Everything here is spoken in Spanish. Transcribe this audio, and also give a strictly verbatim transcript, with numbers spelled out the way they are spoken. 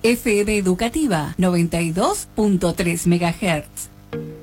F M Educativa noventa y dos punto tres megahertz.